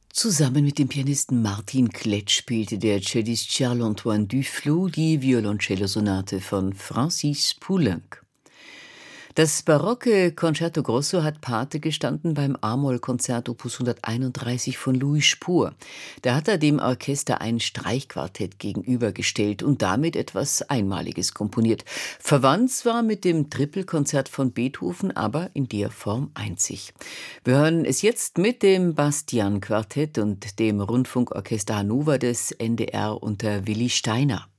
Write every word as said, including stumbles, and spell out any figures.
Zusammen mit dem Pianisten Martin Klett spielte der Cellist Charles-Antoine Duflot die Violoncellosonate von Francis Poulenc. Das barocke Concerto Grosso hat Pate gestanden beim A-Moll-Konzert Opus hunderteinunddreißig von Louis Spohr. Da hat er dem Orchester ein Streichquartett gegenübergestellt und damit etwas Einmaliges komponiert. Verwandt zwar mit dem Trippelkonzert von Beethoven, aber in der Form einzig. Wir hören es jetzt mit dem Bastian-Quartett und dem Rundfunkorchester Hannover des N D R unter Willi Steiner.